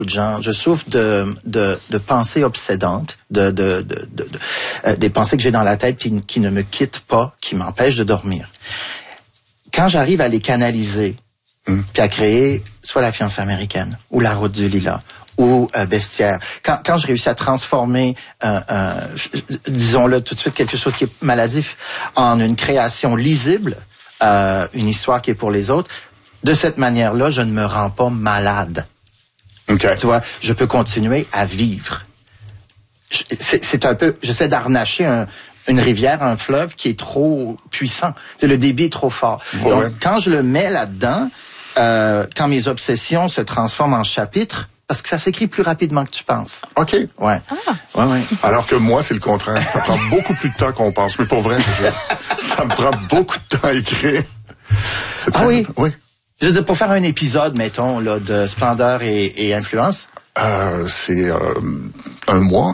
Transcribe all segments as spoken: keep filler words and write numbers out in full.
de gens. Je souffre de de, de pensées obsédantes, de, de, de, de, de euh, des pensées que j'ai dans la tête puis qui ne me quittent pas, qui m'empêchent de dormir. Quand j'arrive à les canaliser, mmh. puis à créer soit La fiancée américaine ou La route du lilas ou euh, Bestiaire, quand quand je réussis à transformer, euh, euh, disons-le tout de suite, quelque chose qui est maladif en une création lisible, euh, une histoire qui est pour les autres, de cette manière-là, je ne me rends pas malade. Okay. Tu vois, je peux continuer à vivre. C'est, c'est un peu, j'essaie d'harnacher un, une rivière, un fleuve qui est trop puissant. C'est le débit est trop fort. Ouais, Donc, ouais. quand je le mets là-dedans, euh, quand mes obsessions se transforment en chapitres, parce que ça s'écrit plus rapidement que tu penses. OK. Ouais. Ah. Ouais, ouais. Alors que moi, c'est le contraire. Ça prend beaucoup plus de temps qu'on pense. Mais pour vrai, je, ça me prend beaucoup de temps à écrire. C'est Ah très, oui? Oui. Je veux dire, pour faire un épisode, mettons, là, de Splendeur et, et Influence. Euh, c'est euh, un mois.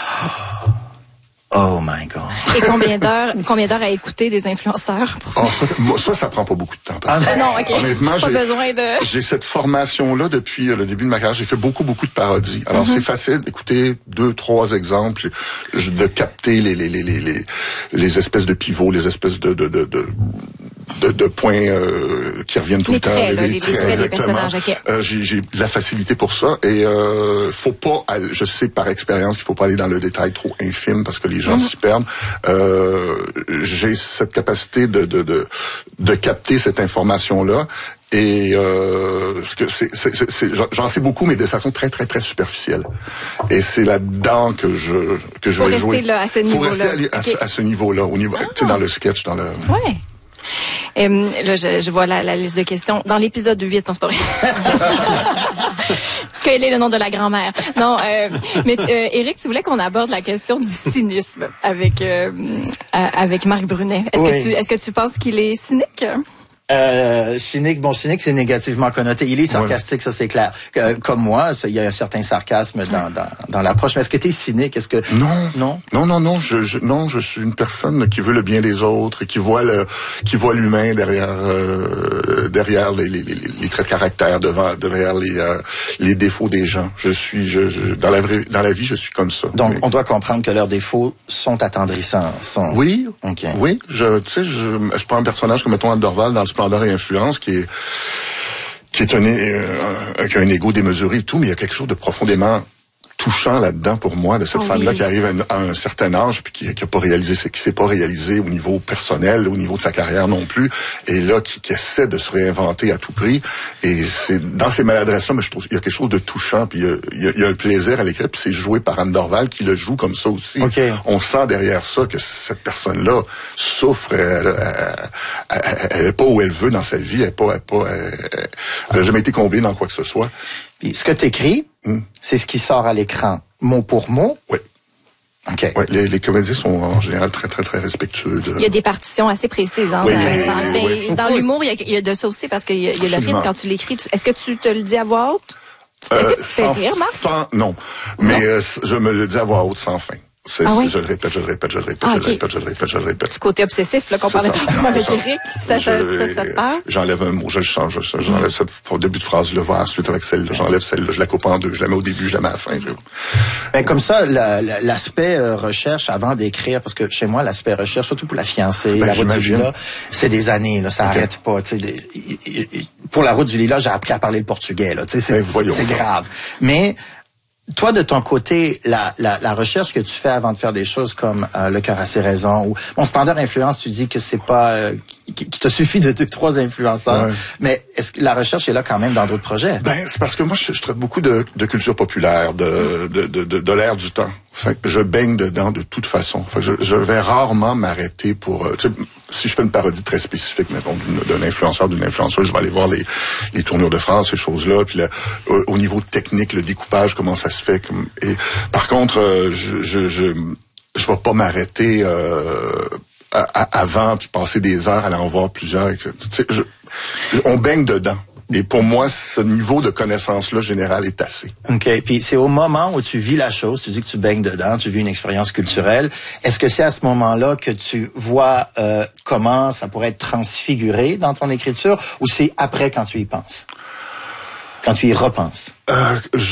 Oh my God. Et combien d'heures, combien d'heures à écouter des influenceurs pour ça? Oh, ça, moi, ça, ça prend pas beaucoup de temps. Ah, non, OK. Honnêtement, pas j'ai, besoin de... j'ai cette formation-là depuis le début de ma carrière. J'ai fait beaucoup, beaucoup de parodies. Alors, mm-hmm. c'est facile d'écouter deux, trois exemples, de capter les, les, les, les, les, les espèces de pivots, les espèces de, de, de, de De, de points euh, qui reviennent tout les le temps. Traits, Les, là, les, les traits, traits des personnages. Okay. Euh, j'ai, j'ai de la facilité pour ça et euh, faut pas. Je sais par expérience qu'il faut pas aller dans le détail trop infime parce que les gens mm-hmm. s'y perdent. Euh, j'ai cette capacité de de de, de capter cette information là. Et euh, ce que c'est, c'est, c'est, c'est, j'en sais beaucoup, mais de façon très très très superficielle. Et c'est là-dedans que je que je faut vais jouer. Rester là, à ce faut niveau-là. rester à, okay. à, à ce niveau-là, au niveau, ah. tu sais, dans le sketch, dans le. Ouais. Euh, là, je, je vois la, la liste de questions. Dans l'épisode huit, non, c'est pas vrai. Quel est le nom de la grand-mère? Non, euh, mais euh, Éric, tu voulais qu'on aborde la question du cynisme avec euh, avec Marc Brunet. Est-ce oui. que tu est-ce que tu penses qu'il est cynique? Euh, cynique, bon, cynique, c'est négativement connoté. Il est sarcastique, ouais. Ça c'est clair. Euh, comme moi, ça, il y a un certain sarcasme dans dans, dans l'approche. Mais est-ce que tu es cynique? Est-ce que non, non, non, non, non. Je, je, non, je suis une personne qui veut le bien des autres, qui voit le, qui voit l'humain derrière, euh, derrière les, les, les, les traits de caractère, devant, derrière les, euh, les défauts des gens. Je suis, je, je, dans la vraie, dans la vie, je suis comme ça. Donc, oui. On doit comprendre que leurs défauts sont attendrissants. Sont... Oui, okay. oui. Je, tu sais, je, je prends un personnage comme mettons Anne Dorval dans le Splendeur et Influence, qui est qui est un, euh, qui a un ego démesuré et tout, mais il y a quelque chose de profondément touchant là-dedans pour moi, de cette oh femme-là oui. qui arrive à un, à un certain âge puis qui, qui a pas réalisé, qui s'est pas réalisé au niveau personnel, au niveau de sa carrière non plus, et là qui, qui essaie de se réinventer à tout prix. Et c'est dans ces maladresses-là, mais je trouve qu'il y a quelque chose de touchant, puis il y a, il y a, il y a un plaisir à l'écrire, puis c'est joué par Anne Dorval qui le joue comme ça aussi. Okay. On sent derrière ça que cette personne-là souffre, elle, elle, elle, elle est pas où elle veut dans sa vie, elle est pas, elle est pas, elle, elle a jamais été comblée dans quoi que ce soit. Puis ce que t'écris, mm. c'est ce qui sort à l'écran, mot pour mot. Oui. OK. Ouais, les, les comédiens sont en général très, très, très respectueux. De... Il y a des partitions assez précises. Hein, oui, dans, oui, dans, oui. dans l'humour, il y, a, il y a de ça aussi parce qu'il y a, il y a le rythme quand tu l'écris. Tu, est-ce que tu te le dis à voix haute? Est-ce euh, que tu te fais rire, Marc? Sans, non. Mais euh, je me le dis à voix haute sans fin. C'est, ah oui? Je le répète, je le répète, je le répète, ah, je okay. le répète, je le répète, je le répète. Du côté obsessif, là, qu'on parlait tantôt avec Éric, ça, ça, ça, ça te parle? J'enlève un mot, je le change, je, j'enlève mm. cette, au début de phrase, le voir ensuite avec celle-là, j'enlève celle-là, je la coupe en deux, je la mets au début, je la mets à la fin. Je... Ben, comme ça, la, la, l'aspect euh, recherche avant d'écrire, parce que chez moi, l'aspect recherche, surtout pour La fiancée, ben, La route du lilas, c'est des années, là, ça okay. arrête pas, tu sais. Pour La route du lilas, j'ai appris à parler le portugais, là, tu sais, c'est, ben, c'est grave. Mais, toi, de ton côté, la, la, la recherche que tu fais avant de faire des choses comme euh, Le cœur a ses raisons ou bon, Splendeur Influence, tu dis que c'est pas euh, qu'il te suffit de deux, trois influenceurs, ouais. Mais est-ce que la recherche est là quand même dans d'autres projets? Ben, c'est parce que moi, je, je traite beaucoup de, de culture populaire, de, de, de, de, de l'ère du temps. Fait que je baigne dedans de toute façon. Fait que je, je vais rarement m'arrêter pour... Euh, tu sais, si je fais une parodie très spécifique, mettons, d'un influenceur, d'une influenceuse, je vais aller voir les, les tournures de phrases, ces choses-là. Puis là, au, au niveau technique, le découpage, comment ça se fait. Comme, et par contre, euh, je, je, je, je vais pas m'arrêter euh, à, à, avant, puis passer des heures à aller en voir plusieurs. Tu sais, je, on baigne dedans. Et pour moi, ce niveau de connaissance-là générale est assez. OK. Puis c'est au moment où tu vis la chose, tu dis que tu baignes dedans, tu vis une expérience culturelle. Est-ce que c'est à ce moment-là que tu vois euh, comment ça pourrait être transfiguré dans ton écriture ou c'est après quand tu y penses? Quand tu y repenses? Euh,